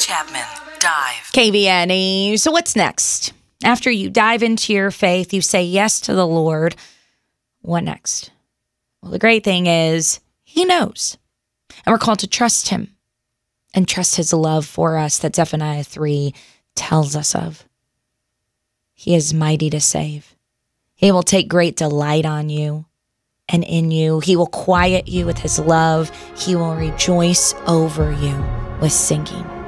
Chapman. Dive. KBNE. So what's next? After you dive into your faith, you say yes to the Lord. What next? Well, the great thing is he knows. And we're called to trust him and trust his love for us that Zephaniah 3 tells us of. He is mighty to save. He will take great delight on you and in you. He will quiet you with his love. He will rejoice over you with singing.